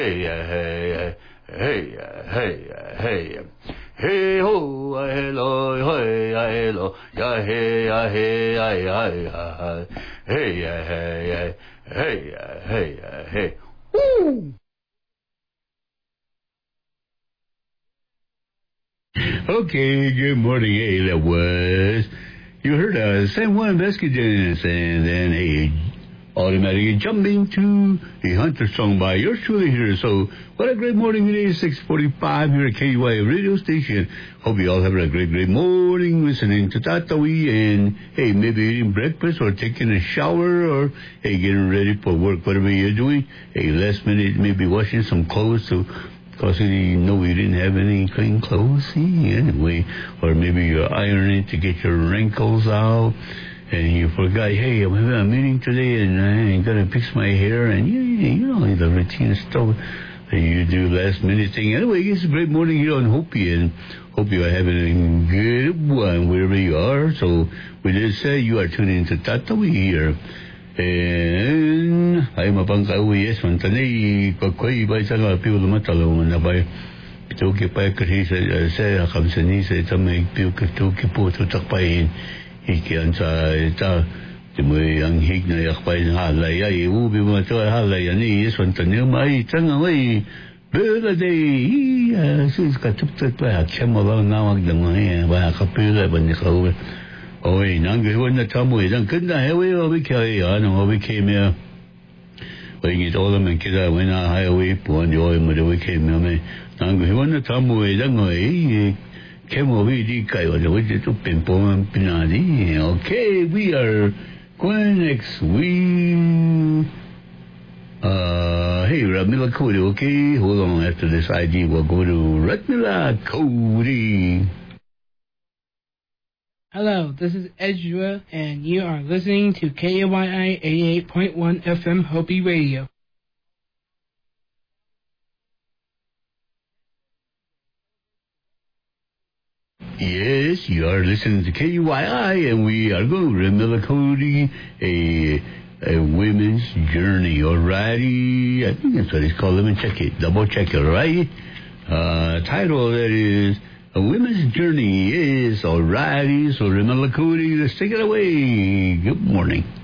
Hey, hey, hey, hey, hey, hey, ho, hello, hey, hello, ya, hey, ya, hey, ya, ya, hey, hey, hey, hey, hey, woo. Okay, good morning. Hey, that was. You heard San Juan Vescadence, and then automatically jumping to a Hunter song by yours truly here. So, what a great morning it is, 6:45 here at KUI radio station. Hope you all having a great morning listening to Tatawi, and, hey, maybe eating breakfast or taking a shower or, hey, getting ready for work, whatever you're doing. Hey, last minute, maybe washing some clothes because you know you didn't have any clean clothes. Anyway, or maybe you're ironing to get your wrinkles out. And you forgot, hey, I'm having a meeting today, and I got to fix my hair, and you know, the routine stuff that you do last minute thing. Anyway, it's a great morning here on Hopi, and hope you are having a good one wherever you are. So, we did say you are tuning into Tatawi here. And ay mapangkawi yes man tanay pagkoy ba sa mga piul matalo na ba ito ki pa kri sa kamsani sa tamay piul to ki po to takpain ikian sa ita timoy ang hig na yakpay na halay ay ubi mo to halay ani yes man tanay mai tanga mai bela day sis ka tuptat pa chemo ba nawag dang ba ka pila ba ni ka Oi, nange na tamu idan kinda hewe obi kai ano obi kemia. Oi ni tola men kida wena highway po and oi mo de we kemia me. Nange na tamu idan oi kemo vi di kai wa de to pimpon pinadi. Okay, we are going next week. Hey, Ramila Cody, okay? Hold on, after this ID, we'll go to Ramila Cody. Hello, this is Ezra, and you are listening to KYI 88.1 FM Hopi Radio. Yes, you are listening to KUII, and we are going to Ramila Cody, a women's journey, alrighty? I think that's what it's called. Let me check it, double check it, right? Title that is A Women's Journey is alrighty. So Ramila Cody, let's take it away. Good morning.